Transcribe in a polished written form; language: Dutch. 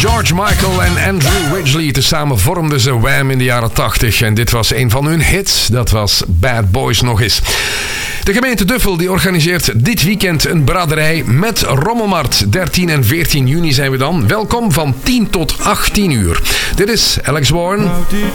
George Michael en Andrew Ridgeley tezamen vormden ze Wham in de jaren 80. En dit was een van hun hits. Dat was Bad Boys nog eens. De gemeente Duffel die organiseert dit weekend een braderij met rommelmarkt. 13 en 14 juni zijn we dan. Welkom van 10 tot 18 uur. Dit is Alex Warren.